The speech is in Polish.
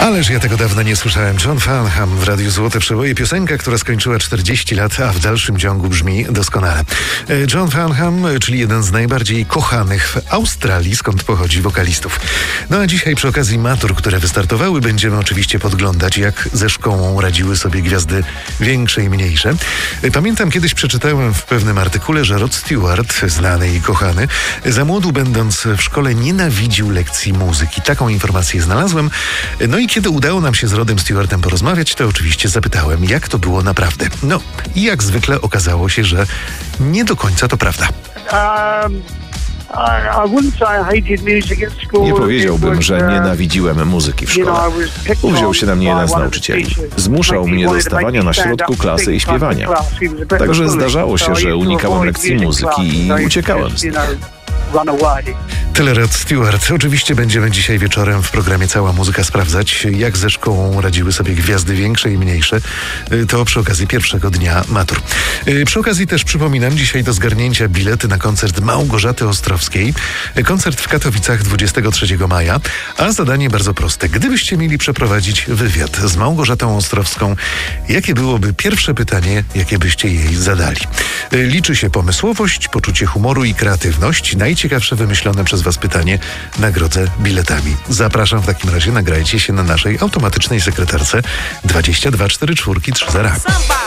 Ależ ja tego dawno nie słyszałem. John Farnham w Radiu Złote Przeboje. Piosenka, która skończyła 40 lat, a w dalszym ciągu brzmi doskonale. John Farnham, czyli jeden z najbardziej kochanych w Australii, skąd pochodzi wokalistów. No a dzisiaj przy okazji matur, które wystartowały, będziemy oczywiście podglądać, jak ze szkołą radziły sobie gwiazdy większe i mniejsze. Pamiętam, kiedyś przeczytałem w pewnym artykule, że Rod Stewart, znany i kochany, za młodu będąc w szkole nienawidził lekcji muzyki. Taką informację znalazłem. No i kiedy udało nam się z Rodem Stewartem porozmawiać, to oczywiście zapytałem, jak to było naprawdę. No i jak zwykle okazało się, że nie do końca to prawda. Nie powiedziałbym, że nienawidziłem muzyki w szkole. Uwziął się na mnie jeden z nauczycieli. Zmuszał mnie do stawania na środku klasy i śpiewania. Także zdarzało się, że unikałem lekcji muzyki i uciekałem z nich. Tyle Rod Stewart. Oczywiście będziemy dzisiaj wieczorem w programie Cała Muzyka sprawdzać, jak ze szkołą radziły sobie gwiazdy większe i mniejsze. To przy okazji pierwszego dnia matur. Przy okazji też przypominam, dzisiaj do zgarnięcia bilety na koncert Małgorzaty Ostrowskiej. Koncert w Katowicach 23 maja. A zadanie bardzo proste. Gdybyście mieli przeprowadzić wywiad z Małgorzatą Ostrowską, jakie byłoby pierwsze pytanie, jakie byście jej zadali? Liczy się pomysłowość, poczucie humoru i kreatywność. Najciekawsze wymyślone przez Was pytanie nagrodzę biletami. Zapraszam w takim razie, nagrajcie się na naszej automatycznej sekretarce 22 44 300.